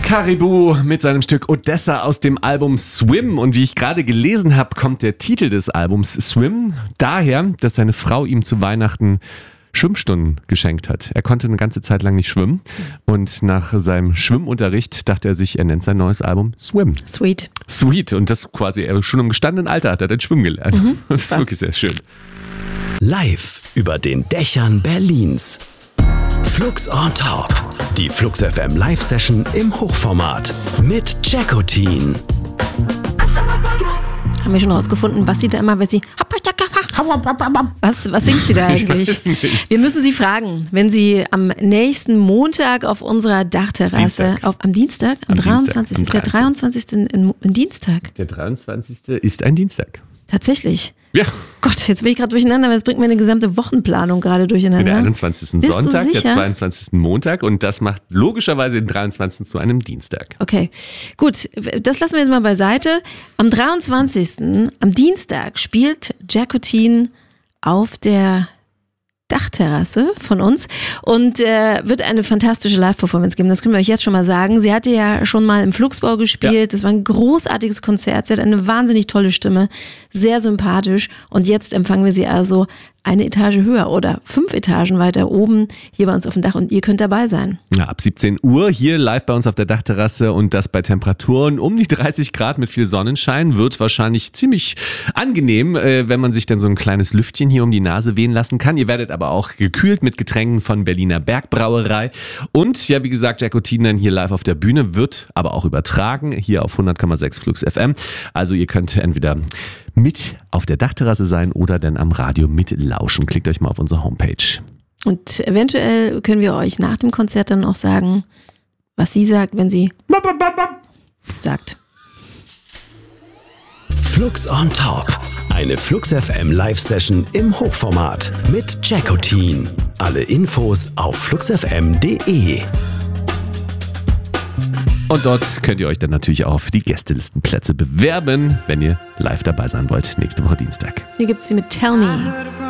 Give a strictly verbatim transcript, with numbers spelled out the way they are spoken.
Caribou mit seinem Stück Odessa aus dem Album Swim. Und wie ich gerade gelesen habe, kommt der Titel des Albums Swim daher, dass seine Frau ihm zu Weihnachten Schwimmstunden geschenkt hat. Er konnte eine ganze Zeit lang nicht schwimmen und nach seinem Schwimmunterricht dachte er sich, er nennt sein neues Album Swim. Sweet. Sweet. Und das quasi, er schon im gestandenen Alter hat er dann schwimmen gelernt. Mhm, das ist wirklich sehr schön. Live über den Dächern Berlins. Flux on Top. Die Flux F M Live-Session im Hochformat mit Jackotin. Haben wir schon rausgefunden, was sie da immer, wenn sie... Was, was singt sie da eigentlich? Wir müssen sie fragen, wenn sie am nächsten Montag auf unserer Dachterrasse, Dienstag. Auf, am Dienstag, am, am dreiundzwanzigsten Ist der dreiundzwanzigste ein, ein Dienstag? Der dreiundzwanzigste ist ein Dienstag. Tatsächlich? Ja. Gott, jetzt bin ich gerade durcheinander, weil es bringt meine gesamte Wochenplanung gerade durcheinander. Der einundzwanzigsten Bist du Sonntag, der sicher? zweiundzwanzigsten Montag und das macht logischerweise den dreiundzwanzigsten zu einem Dienstag. Okay, gut, das lassen wir jetzt mal beiseite. Am dreiundzwanzigsten, am Dienstag, spielt Jackotin auf der Dachterrasse von uns und äh, wird eine fantastische Live-Performance geben, das können wir euch jetzt schon mal sagen. Sie hatte ja schon mal im Flugsbau gespielt, ja. Das war ein großartiges Konzert, sie hat eine wahnsinnig tolle Stimme, sehr sympathisch und jetzt empfangen wir sie also eine Etage höher oder fünf Etagen weiter oben hier bei uns auf dem Dach und ihr könnt dabei sein. Ja, ab siebzehn Uhr hier live bei uns auf der Dachterrasse und das bei Temperaturen um die dreißig Grad mit viel Sonnenschein wird wahrscheinlich ziemlich angenehm, äh, wenn man sich dann so ein kleines Lüftchen hier um die Nase wehen lassen kann. Ihr werdet aber auch gekühlt mit Getränken von Berliner Bergbrauerei und ja, wie gesagt, Jackotin dann hier live auf der Bühne, wird aber auch übertragen hier auf hundert Komma sechs Flux F M. Also ihr könnt entweder mit auf der Dachterrasse sein oder dann am Radio mitlauschen. Klickt euch mal auf unsere Homepage. Und eventuell können wir euch nach dem Konzert dann auch sagen, was sie sagt, wenn sie sagt. Flux on Top. Eine Flux F M Live-Session im Hochformat mit Jackotin. Alle Infos auf flux f m punkt d e. Und dort könnt ihr euch dann natürlich auch für die Gästelistenplätze bewerben, wenn ihr live dabei sein wollt, nächste Woche Dienstag. Hier gibt es sie mit Tell Me.